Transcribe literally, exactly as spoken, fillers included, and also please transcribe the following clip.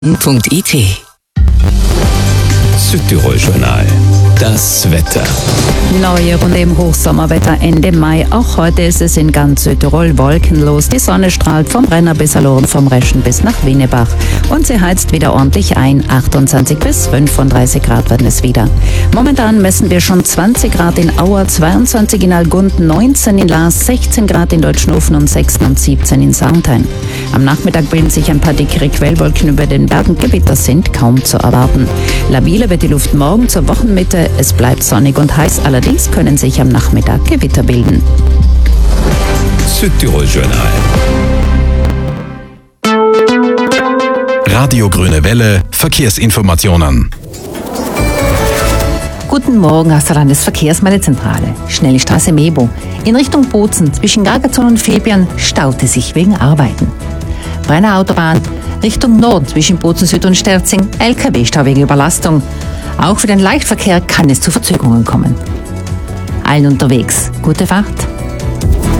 punkt i t. Südtirol-Journal. Das Wetter. Neue Runde im Hochsommerwetter Ende Mai. Auch heute ist es in ganz Südtirol wolkenlos. Die Sonne strahlt vom Brenner bis Salurn, vom Reschen bis nach Winnebach. Und sie heizt wieder ordentlich ein. achtundzwanzig bis fünfunddreißig Grad werden es wieder. Momentan messen wir schon zwanzig Grad in Auer, zweiundzwanzig in Algund, neunzehn in Laas, sechzehn Grad in Deutschnofen und sechzehn und siebzehn in Sarnthein. Am Nachmittag bilden sich ein paar dickere Quellwolken über den Bergen. Gewitter sind kaum zu erwarten. Labiler wird die Luft morgen zur Wochenmitte. Es bleibt sonnig und heiß, allerdings können sich am Nachmittag Gewitter bilden. Südtirol-Journal. Radio Grüne Welle, Verkehrsinformationen. Guten Morgen aus der Landesverkehrsmeldezentrale. Schnelle Straße Mebo. In Richtung Bozen zwischen Gargazon und Fabian staute sich wegen Arbeiten. Brenner Autobahn Richtung Norden zwischen Bozen Süd und Sterzing, L K W-Stau wegen Überlastung. Auch für den Leichtverkehr kann es zu Verzögerungen kommen. Allen unterwegs, gute Fahrt.